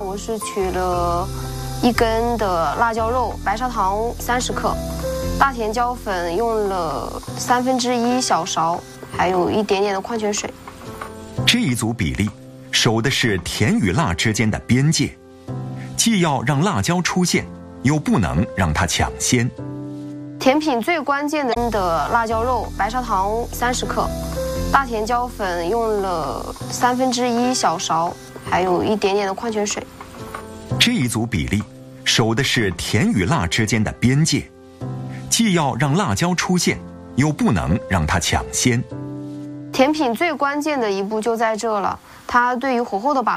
我是取了1根的辣椒肉，白砂糖30克，大甜椒粉用了1/3小勺，还有一点点的矿泉水。 这一组比例守的是甜与辣之间的边界，既要让辣椒出现，又不能让它抢先。 甜品最关键的辣椒肉，白砂糖30克，大甜椒粉用了1/3小勺，还有一点点的矿泉水。 这一组比例守的是甜与辣之间的边界，既要让辣椒出现，又不能让它抢先。 甜品最关键的一步就在这了，它对于火候的把